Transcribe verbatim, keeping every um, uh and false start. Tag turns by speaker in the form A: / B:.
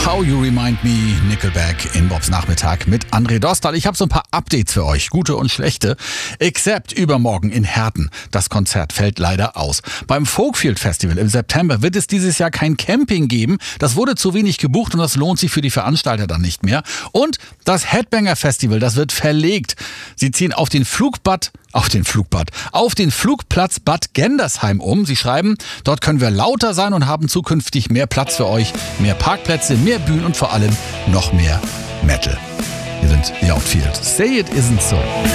A: How You Remind Me, Nickelback in Bobs Nachmittag mit André Dostal. Ich habe so ein paar Updates für euch, gute und schlechte. Except übermorgen in Herten. Das Konzert fällt leider aus. Beim Folkfield Festival im September wird es dieses Jahr kein Camping geben. Das wurde zu wenig gebucht und das lohnt sich für die Veranstalter dann nicht mehr. Und das Headbanger Festival, das wird verlegt. Sie ziehen auf den Flugbad Auf den Flugbad, auf den Flugplatz Bad Gendersheim um. Sie schreiben, dort können wir lauter sein und haben zukünftig mehr Platz für euch, mehr Parkplätze, mehr Bühnen und vor allem noch mehr Metal. Wir sind The Outfield. Say it isn't so.